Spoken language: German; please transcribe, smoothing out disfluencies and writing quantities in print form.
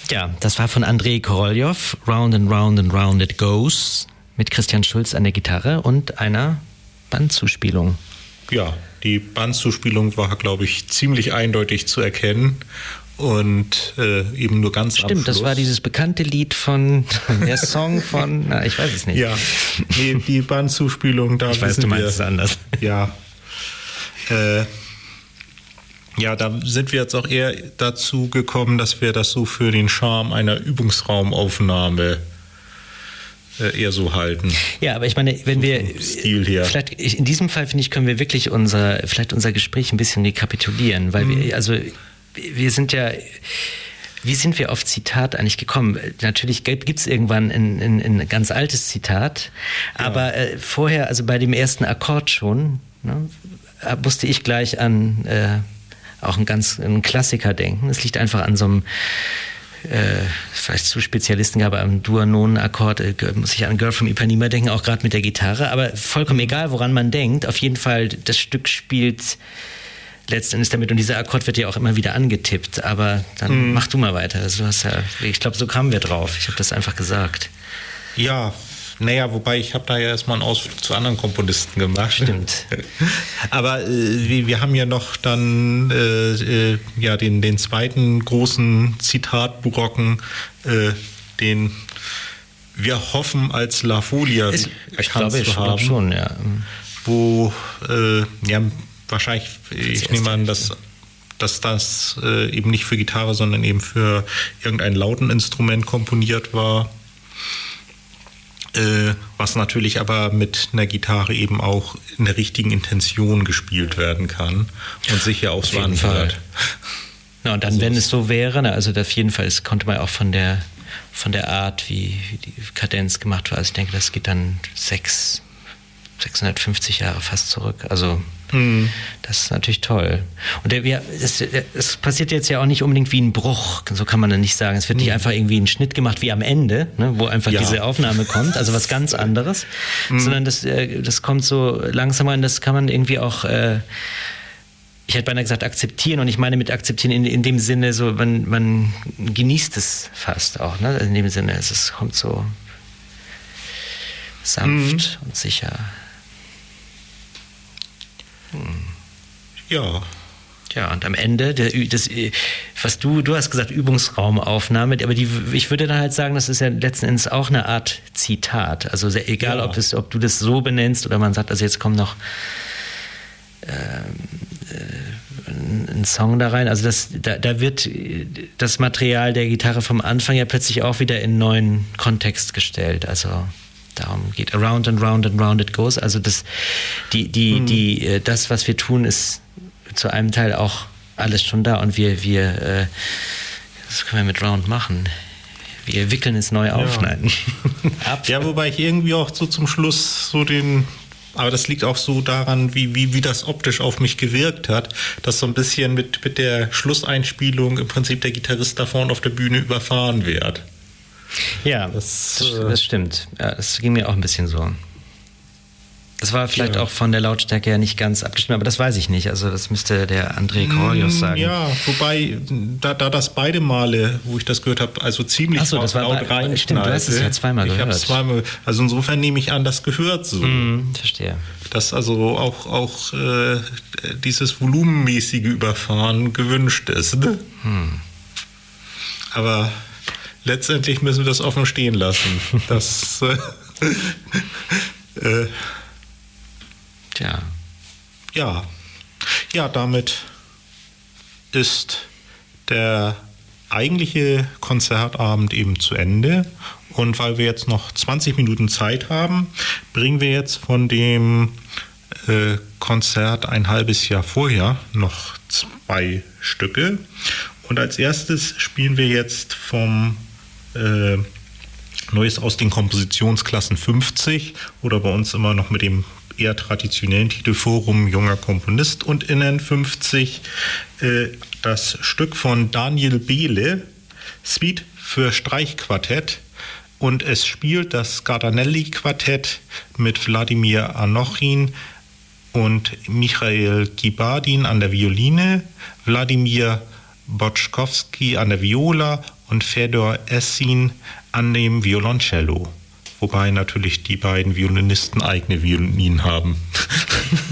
Ja, das war von Andrei Korolev, Round and Round and Round It Goes, mit Christian Schulz an der Gitarre und einer Bandzuspielung. Ja, die Bandzuspielung war, glaube ich, ziemlich eindeutig zu erkennen und eben nur ganz am Schluss. Stimmt, das war dieses bekannte Lied von, der Song von, ich weiß es nicht. Ja, nee, die Bandzuspielung, da ich weiß, du meinst es anders. Ja, ja, da sind wir jetzt auch eher dazu gekommen, dass wir das so für den Charme einer Übungsraumaufnahme eher so halten. Ja, aber ich meine, wenn so wir Stil her. Vielleicht in diesem Fall, finde ich, können wir wirklich unser Gespräch ein bisschen rekapitulieren, weil wir sind ja, wie sind wir auf Zitat eigentlich gekommen? Natürlich gibt es irgendwann ein ganz altes Zitat, aber vorher, also bei dem ersten Akkord schon, ne, musste ich gleich an auch einen Klassiker denken. Es liegt einfach an so einem vielleicht zu Spezialisten, aber am Duanonen-Akkord muss ich an Girl from Ipanema denken, auch gerade mit der Gitarre, aber vollkommen egal, woran man denkt, auf jeden Fall, das Stück spielt letzten Endes damit und dieser Akkord wird ja auch immer wieder angetippt, aber dann mach du mal weiter. Also du hast ja, ich glaube, so kamen wir drauf. Ich habe das einfach gesagt. Ja, naja, wobei ich habe da ja erstmal einen Ausflug zu anderen Komponisten gemacht. Stimmt. Aber wir haben ja noch dann den zweiten großen Zitatbrocken, den wir hoffen als La Folia erkannt zu haben. Ich schon, ja. Wo wahrscheinlich, ich nehme an, dass das eben nicht für Gitarre, sondern eben für irgendein Lauteninstrument komponiert war. Was natürlich aber mit einer Gitarre eben auch in der richtigen Intention gespielt werden kann und sicher aufs Band hört. Ja, und dann, wenn es so wäre, also auf jeden Fall, das konnte man auch von der Art, wie die Kadenz gemacht war, also ich denke, das geht dann 650 Jahre fast zurück, also das ist natürlich toll. Und es passiert jetzt ja auch nicht unbedingt wie ein Bruch, so kann man dann nicht sagen. Es wird nicht einfach irgendwie ein Schnitt gemacht wie am Ende, ne, wo einfach diese Aufnahme kommt, also was ganz anderes, sondern das kommt so langsam und das kann man irgendwie auch, ich hätte beinahe gesagt akzeptieren, und ich meine mit akzeptieren in dem Sinne, so man genießt es fast auch, ne? In dem Sinne, es kommt so sanft und sicher. Ja. Ja, und am Ende, was du hast gesagt, Übungsraumaufnahme, aber ich würde dann halt sagen, das ist ja letzten Endes auch eine Art Zitat. Also egal, ob du das so benennst oder man sagt, also jetzt kommt noch ein Song da rein. Also da wird das Material der Gitarre vom Anfang ja plötzlich auch wieder in einen neuen Kontext gestellt. Also darum geht Around and Round and Round It Goes. Also das, was wir tun, ist zu einem Teil auch alles schon da. Und das können wir mit Round machen. Wir wickeln es neu auf. Nein. Ja, wobei ich irgendwie auch so zum Schluss aber das liegt auch so daran, wie das optisch auf mich gewirkt hat, dass so ein bisschen mit der Schlusseinspielung im Prinzip der Gitarrist da vorne auf der Bühne überfahren wird. Ja, das stimmt. Ja, das ging mir auch ein bisschen so. Das war vielleicht auch von der Lautstärke her nicht ganz abgestimmt, aber das weiß ich nicht. Also das müsste der Andrei Korolev sagen. Ja, wobei, da das beide Male, wo ich das gehört habe, also ziemlich laut reinknallte. Stimmt, du hast es ja zweimal gehört. Ich habe es zweimal, also insofern nehme ich an, das gehört so. Verstehe. Dass also auch dieses volumenmäßige Überfahren gewünscht ist. Ne? Aber letztendlich müssen wir das offen stehen lassen. Das Ja, damit ist der eigentliche Konzertabend eben zu Ende. Und weil wir jetzt noch 20 Minuten Zeit haben, bringen wir jetzt von dem Konzert ein halbes Jahr vorher noch 2 Stücke. Und als erstes spielen wir jetzt vom Neues aus den Kompositionsklassen 50 oder bei uns immer noch mit dem eher traditionellen Titel Forum junger Komponist und Innen 50, das Stück von Daniel Behle, Suite für Streichquartett, und es spielt das Gardanelli-Quartett mit Wladimir Anochin und Michael Gibadin an der Violine, Wladimir Botschkowski an der Viola und Fedor Essin an dem Violoncello. Wobei natürlich die beiden Violinisten eigene Violinen haben.